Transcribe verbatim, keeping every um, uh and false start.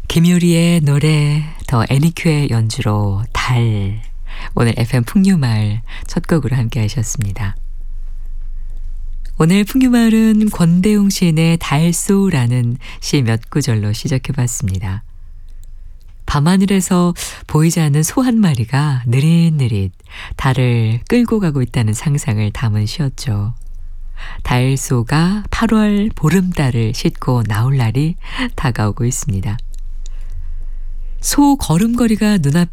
김유리의 노래, 더 애니큐의 연주로 달. 오늘 에프엠 풍류마을 첫 곡으로 함께 하셨습니다. 오늘 풍류마을은 권대웅 시인의 달소라는 시 몇 구절로 시작해봤습니다. 밤하늘에서 보이지 않는 소 한 마리가 느릿느릿 달을 끌고 가고 있다는 상상을 담은 시였죠. 달소가 팔월 보름달을 싣고 나올 날이 다가오고 있습니다. 소 걸음걸이가 눈앞에